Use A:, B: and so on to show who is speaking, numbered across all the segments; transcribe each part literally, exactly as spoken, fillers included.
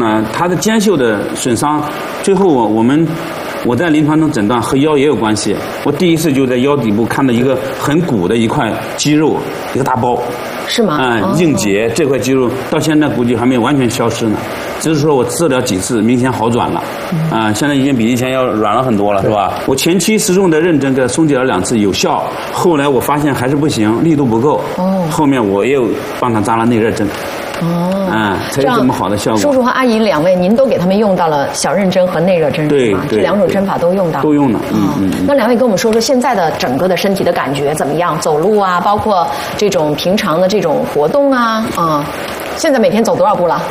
A: 呢，它的肩袖的损伤，最后我我们我在临床中诊断和腰也有关系。我第一次就在腰底部看到一个很鼓的一块肌肉，一个大包。
B: 是吗？
A: 嗯，哦、硬结这块肌肉到现在估计还没有完全消失呢，只是说我治疗几次明显好转了。嗯、啊，现在已经比以前要软了很多了，是吧？我前期使用的认真给松解了两次有效，后来我发现还是不行，力度不够。哦。后面我又帮他扎了内热针。哦，嗯，才有这么好的效果。
B: 叔叔和阿姨两位，您都给他们用到了小认针和内热针，
A: 对，
B: 这两种针法都用到，
A: 都用了。嗯嗯。
B: 那两位跟我们说说现在的整个的身体的感觉怎么样？走路啊，包括这种平常的这种活动啊，啊、嗯，现在每天走多少步了？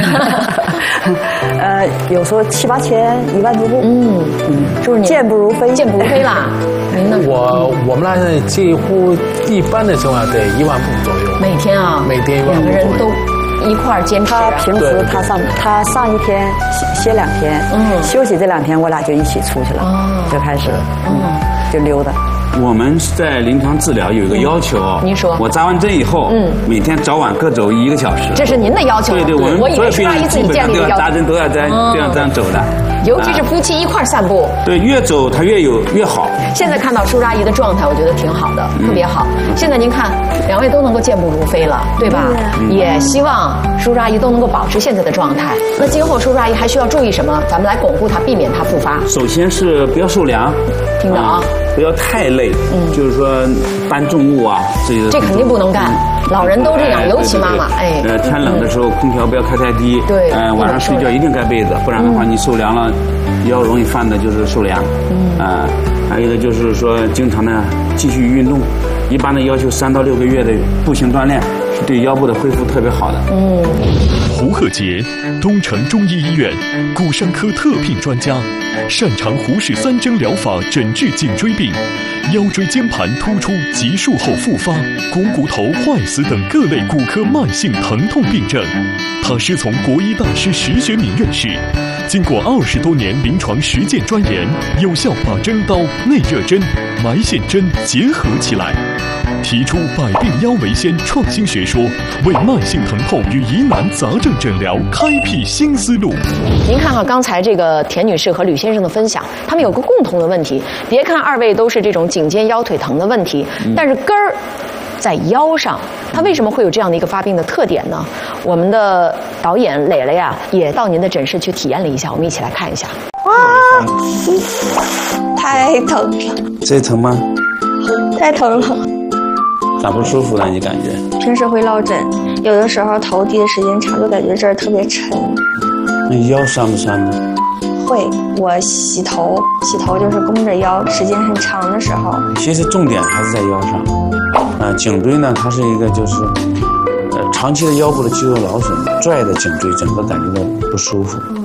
C: 呃，有时候七八千、一万多步。
B: 嗯嗯，就是你
C: 健步如飞，
B: 健步如飞啦。您呢？
D: 我我们那几乎一般的情况得一万步左右。
B: 每天啊？
D: 每天一万步左右。
B: 两个人都。一块儿坚持、
C: 啊。他平时他上他上一天歇歇两天，嗯，休息这两天我俩就一起出去了，哦，就开始，嗯，就溜达。
A: 我们在临床治疗有一个要求，
B: 您、嗯、说，
A: 我扎完针以后，嗯，每天早晚各走一个小时。
B: 这是您的要求？
A: 对对，我们所有病人基本上都要扎针，都要这样这样这样走的。
B: 尤其是夫妻一块儿散步，
A: 对，越走他越有越好。
B: 现在看到叔叔阿姨的状态，我觉得挺好的，嗯、特别好。现在您看，两位都能够健步如飞了，对吧？嗯、也希望叔叔阿姨都能够保持现在的状态。那今后叔叔阿姨还需要注意什么？咱们来巩固它，避免它复发。
A: 首先是不要受凉，
B: 听着啊，
A: 不要太累，嗯，就是说搬重物啊，这些
B: 这肯定不能干。老人都这样，哎、尤其妈妈，哎，
A: 呃，天冷的时候、嗯、空调不要开太低，
B: 对，
A: 呃，晚上睡觉一定盖被子，不然的话你受凉了，腰容易犯的就是受凉，嗯，啊、呃，还有的就是说经常的继续运动，一般的要求三到六个月的步行锻炼，是对腰部的恢复特别好的。
B: 嗯，
E: 胡鹤杰，东城中医医院骨伤科特聘专家，擅长胡氏三针疗法诊治颈椎病、腰椎间盘突出急术后复发、股骨头坏死等各类骨科慢性疼痛病症。他师从国医大师石学敏院士，经过二十多年临床实践钻研，有效把针刀、内热针、埋线针结合起来，提出百病腰为先创新学说，为慢性疼痛与疑难杂症诊疗开辟新思路。
B: 您看看刚才这个田女士和吕先生的分享，他们有个共同的问题，别看二位都是这种颈肩腰腿疼的问题，嗯、但是根儿在腰上。它为什么会有这样的一个发病的特点呢？我们的导演磊磊呀，也到您的诊室去体验了一下，我们一起来看一下。
F: 哇，太疼了！
A: 这疼吗？
F: 太疼了。
A: 咋不舒服呢？你感觉？
F: 平时会落枕，有的时候头低的时间长，就感觉这儿特别沉。
A: 那腰酸不酸呢？
F: 会，我洗头，洗头就是弓着腰，时间很长的时候。
A: 其实重点还是在腰上。啊，颈椎呢，它是一个就是，呃，长期的腰部的肌肉劳损，拽的颈椎，整个感觉到不舒服。